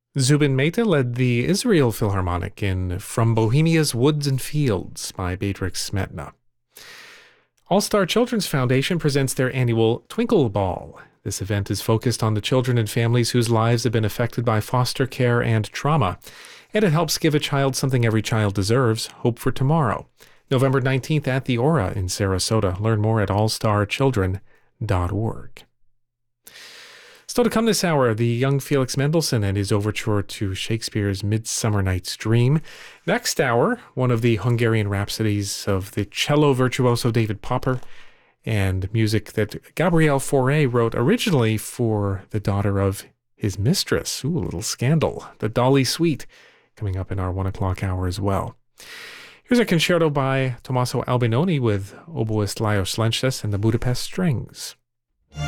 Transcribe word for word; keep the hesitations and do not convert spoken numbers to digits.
Zubin Mehta led the Israel Philharmonic in From Bohemia's Woods and Fields by Bedřich Smetana. All Star Children's Foundation presents their annual Twinkle Ball. This event is focused on the children and families whose lives have been affected by foster care and trauma, and it helps give a child something every child deserves, hope for tomorrow. November nineteenth at the Aura in Sarasota. Learn more at all star children dot org. Still to come this hour, the young Felix Mendelssohn and his overture to Shakespeare's Midsummer Night's Dream. Next hour, one of the Hungarian rhapsodies of the cello virtuoso David Popper, and music that Gabriel Fauré wrote originally for the daughter of his mistress. Ooh, a little scandal. The Dolly Suite, coming up in our one o'clock hour as well. Here's a concerto by Tommaso Albinoni with oboist Lajos Lences and the Budapest Strings.